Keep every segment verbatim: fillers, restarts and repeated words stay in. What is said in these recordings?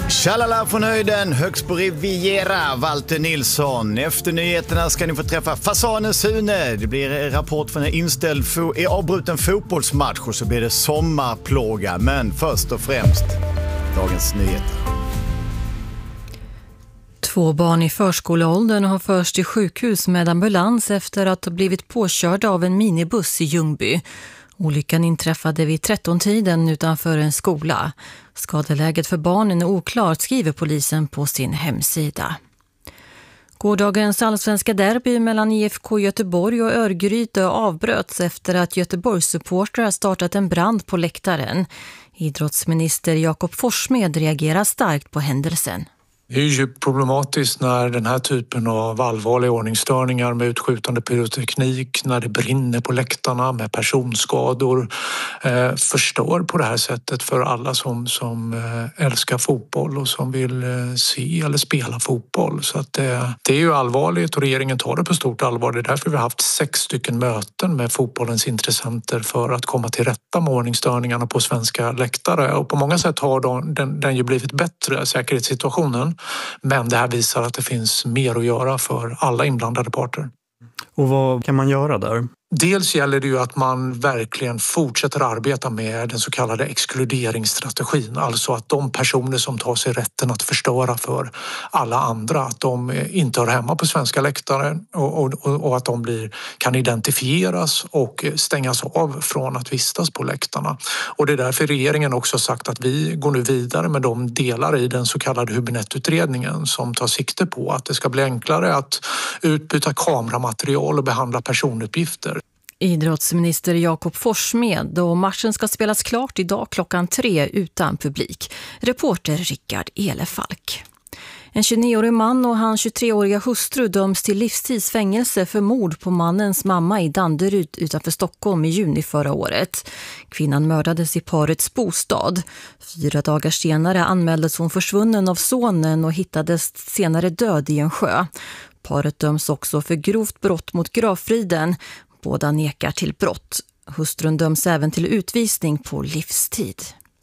Tjalala från höjden, högst på Riviera, Walter Nilsson. Efter nyheterna ska ni få träffa fasanen Sune. Det blir rapport från en inställd fo- avbruten fotbollsmatch och så blir det sommarplåga. Men först och främst, dagens nyheter. Två barn i förskoleåldern har förts till sjukhus med ambulans efter att ha blivit påkörda av en minibuss i Ljungby. Olyckan inträffade vid tretton-tiden utanför en skola. Skadeläget för barnen är oklart, skriver polisen på sin hemsida. Gårdagens allsvenska derby mellan I F K Göteborg och Örgryte avbröts efter att Göteborgs supportrar startat en brand på läktaren. Idrottsminister Jakob Forssmed reagerar starkt på händelsen. Det är ju problematiskt när den här typen av allvarliga ordningsstörningar med utskjutande pyroteknik, när det brinner på läktarna med personskador, eh, förstör på det här sättet för alla som, som eh, älskar fotboll och som vill eh, se eller spela fotboll. Så att det, det är ju allvarligt och regeringen tar det på stort allvar. Det är därför vi har haft sex stycken möten med fotbollens intressenter för att komma till rätta med ordningsstörningarna på svenska läktare. Och på många sätt har de, den, den ju blivit bättre, säkerhetssituationen. Men det här visar att det finns mer att göra för alla inblandade parter. Och vad kan man göra där? Dels gäller det ju att man verkligen fortsätter arbeta med den så kallade exkluderingsstrategin. Alltså att de personer som tar sig rätten att förstöra för alla andra, att de inte hör hemma på svenska läktare och, och, och att de blir, kan identifieras och stängas av från att vistas på läktarna. Och det är därför regeringen också sagt att vi går nu vidare med de delar i den så kallade Hübinette-utredningen som tar sikte på att det ska bli enklare att utbyta kameramaterial och behandla personuppgifter. Idrottsminister Jakob Forssmed, och matchen ska spelas klart idag klockan tre utan publik. Reporter Rickard Elefalk. En tjugonioårig man och hans tjugotreåriga hustru döms till livstidsfängelse för mord på mannens mamma i Danderyd utanför Stockholm i juni förra året. Kvinnan mördades i parets bostad. Fyra dagar senare anmäldes hon försvunnen av sonen och hittades senare död i en sjö. Paret döms också för grovt brott mot gravfriden. Båda nekar till brott. Hustrun döms även till utvisning på livstid.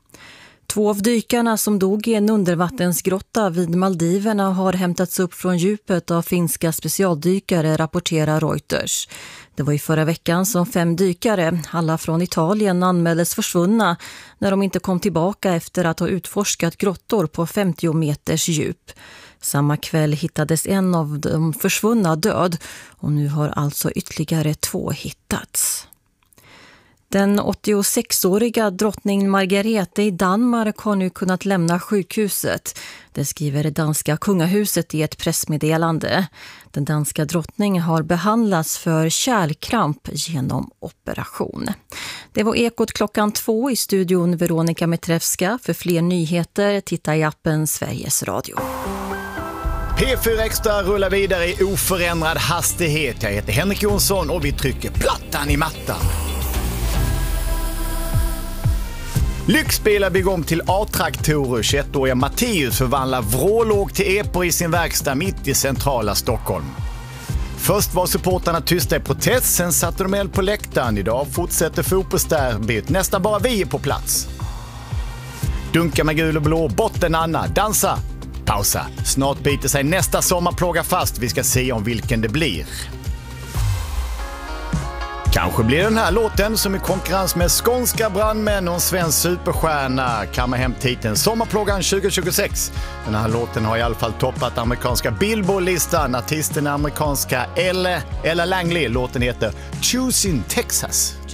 Två av dykarna som dog i en undervattensgrotta vid Maldiverna har hämtats upp från djupet av finska specialdykare, rapporterar Reuters. Det var i förra veckan som fem dykare, alla från Italien, anmäldes försvunna när de inte kom tillbaka efter att ha utforskat grottor på femtio meters djup. Samma kväll hittades en av de försvunna död och nu har alltså ytterligare två hittats. Den åttiosexåriga drottning Margrethe i Danmark har nu kunnat lämna sjukhuset. Det skriver det danska kungahuset i ett pressmeddelande. Den danska drottningen har behandlats för kärlkramp genom operation. Det var Ekot klockan två, i studion Veronica Metrevska. För fler nyheter, titta i appen Sveriges Radio. P fyra Extra rullar vidare i oförändrad hastighet. Jag heter Henrik Jonsson och vi trycker plattan i mattan. Lyxbilar bygger om till A-traktorer. tjugoettåriga Mattius förvandlar vrålåg till epor i sin verkstad mitt i centrala Stockholm. Först var supportarna tysta i protest, sen satte de eld på läktaren. Idag fortsätter fotbollsderbyt. Nästan bara vi är på plats. Dunka med gul och blå, botten Anna, dansa. Pausa. Snart biter sig nästa sommarplåga fast. Vi ska se om vilken det blir. Kanske blir den här låten, som i konkurrens med Skånska brandmän och en svensk superstjärna, kammar hem titeln Sommarplågan tjugo tjugosex. Den här låten har i alla fall toppat amerikanska Billboard-listan. Artisten är amerikanska Ella, Ella Langley. Låten heter Choosing Texas.